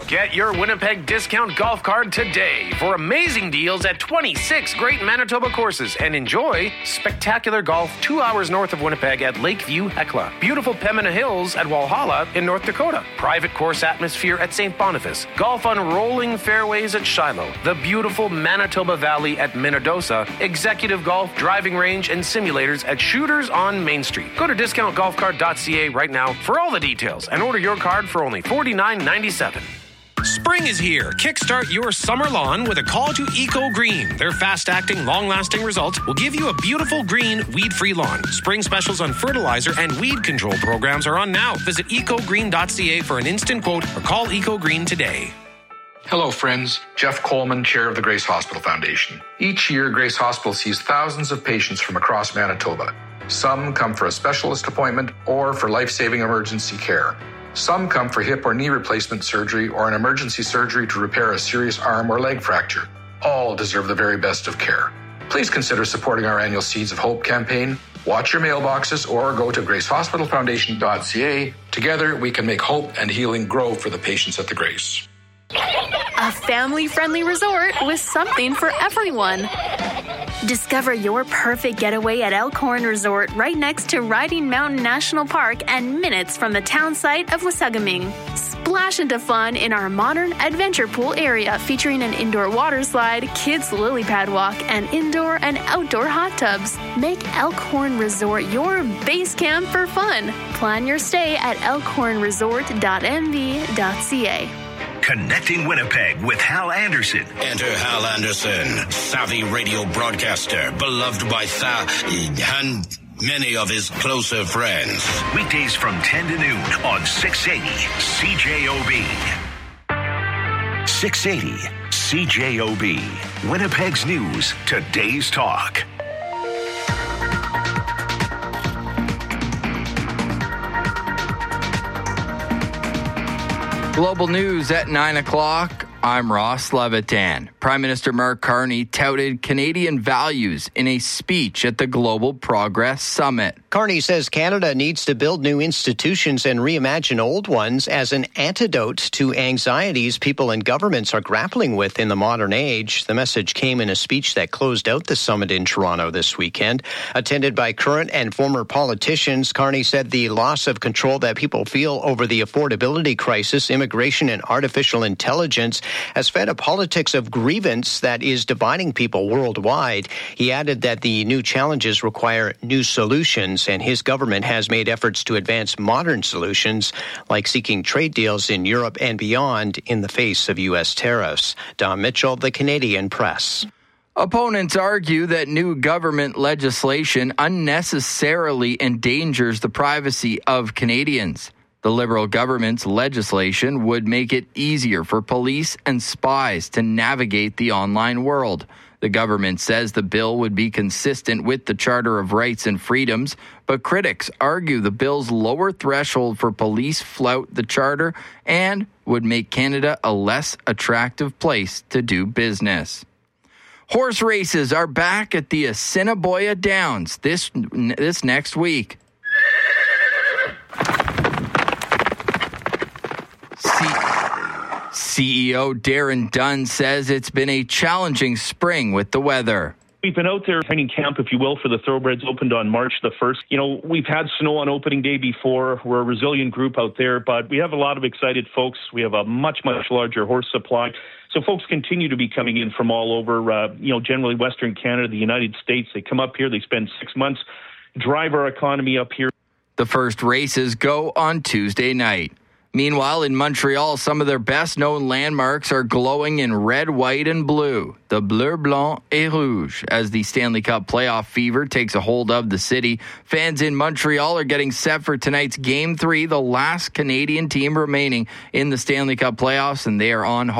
Get your Winnipeg Discount Golf Card today for amazing deals at 26 great Manitoba courses and enjoy spectacular golf 2 hours north of Winnipeg at Lakeview, Hecla. Beautiful Pembina Hills at Walhalla in North Dakota. Private course atmosphere at St. Boniface. Golf on rolling fairways at Shiloh. The beautiful Manitoba Valley at Minnedosa. Executive golf, driving range, and simulators at Shooters on Main Street. Go to discountgolfcard.ca right now for all the details and order your card for only $49.97. Spring is here. Kickstart your summer lawn with a call to Eco Green. Their fast-acting, long-lasting results will give you a beautiful green, weed-free lawn. Spring specials on fertilizer and weed control programs are on now. Visit ecogreen.ca for an instant quote or call Eco Green today. Hello, friends. Jeff Coleman, chair of the Grace Hospital Foundation. Each year, Grace Hospital sees thousands of patients from across Manitoba. Some come for a specialist appointment or for life-saving emergency care. Some come for hip or knee replacement surgery or an emergency surgery to repair a serious arm or leg fracture. All deserve the very best of care. Please consider supporting our annual Seeds of Hope campaign. Watch your mailboxes or go to gracehospitalfoundation.ca. Together, we can make hope and healing grow for the patients at the Grace. A family-friendly resort with something for everyone. Discover your perfect getaway at Elkhorn Resort right next to Riding Mountain National Park and minutes from the town site of Wasagaming. Splash into fun in our modern adventure pool area featuring an indoor water slide, kids lily pad walk, and indoor and outdoor hot tubs. Make Elkhorn Resort your base camp for fun. Plan your stay at elkhornresort.nv.ca. Connecting Winnipeg with Hal Anderson. Enter Hal Anderson, savvy radio broadcaster, beloved by and many of his closer friends. Weekdays from 10 to noon on 680 CJOB. 680 CJOB. Winnipeg's news, today's talk. Global news at 9 o'clock. I'm Ross Levitan. Prime Minister Mark Carney touted Canadian values in a speech at the Global Progress Summit. Carney says Canada needs to build new institutions and reimagine old ones as an antidote to anxieties people and governments are grappling with in the modern age. The message came in a speech that closed out the summit in Toronto this weekend. Attended by current and former politicians, Carney said the loss of control that people feel over the affordability crisis, immigration, and artificial intelligence has fed a politics of grievance that is dividing people worldwide. He added that the new challenges require new solutions, and his government has made efforts to advance modern solutions, like seeking trade deals in Europe and beyond in the face of U.S. tariffs. Don Mitchell, The Canadian Press. Opponents argue that new government legislation unnecessarily endangers the privacy of Canadians. The Liberal government's legislation would make it easier for police and spies to navigate the online world. The government says the bill would be consistent with the Charter of Rights and Freedoms, but critics argue the bill's lower threshold for police flout the Charter and would make Canada a less attractive place to do business. Horse races are back at the Assiniboia Downs this next week. CEO Darren Dunn says it's been a challenging spring with the weather. We've been out there training camp, if you will, for the Thoroughbreds opened on March the 1st. You know, we've had snow on opening day before. We're a resilient group out there, but we have a lot of excited folks. We have a much, much larger horse supply. So folks continue to be coming in from all over, generally Western Canada, the United States. They come up here, they spend 6 months, drive our economy up here. The first races go on Tuesday night. Meanwhile, in Montreal, some of their best-known landmarks are glowing in red, white, and blue. The Bleu, Blanc, et Rouge. As the Stanley Cup playoff fever takes a hold of the city, fans in Montreal are getting set for tonight's Game 3, the last Canadian team remaining in the Stanley Cup playoffs, and they are on home.